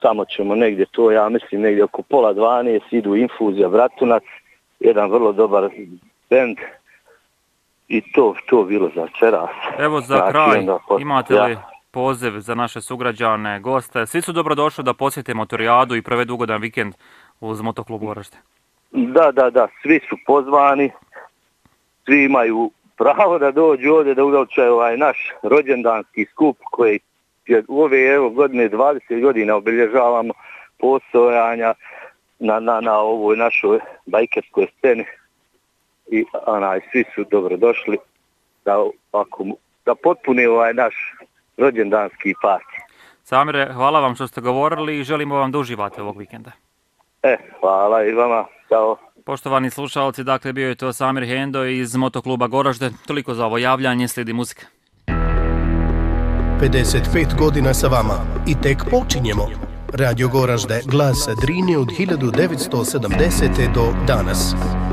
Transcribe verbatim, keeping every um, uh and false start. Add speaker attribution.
Speaker 1: tamo ćemo negdje to, ja mislim negdje oko pola dvanaest idu Infuzija Bratunac, jedan vrlo dobar bend i to to bilo za večeras.
Speaker 2: Evo za
Speaker 1: znači,
Speaker 2: kraj,
Speaker 1: onda,
Speaker 2: imate li ja. poziv za naše sugrađane, goste? Svi su dobrodošli da posjete Motorijadu i provedu ugodan vikend uz Motoklub Goražde.
Speaker 1: Da, da, da, svi su pozvani, svi imaju pravo da dođu ovdje da uveličaju ovaj naš rođendanski skup koji je u ove evo, godine dvadeset godina obilježavamo postojanja na, na, na ovoj našoj bajkerskoj sceni i onaj, svi su dobrodošli da, ako, da potpuni ovaj naš rođendanski parti.
Speaker 2: Samire, hvala vam što ste govorili i želimo vam da uživate ovog vikenda.
Speaker 1: E, hvala i vama. Ćao.
Speaker 2: Poštovani slušalci, dakle bio je to Samir Hendo iz Motokluba Goražde. Toliko za ovo javljanje, slijedi muzika.
Speaker 3: pedeset pet godina sa vama i tek počinjemo. Radio Goražde, glas Drine od hiljadu devetsto sedamdesete do danas.